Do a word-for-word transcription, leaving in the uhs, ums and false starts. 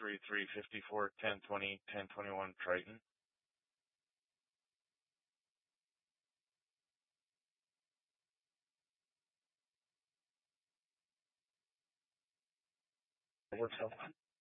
three three five four ten twenty ten twenty-one Triton. What's up?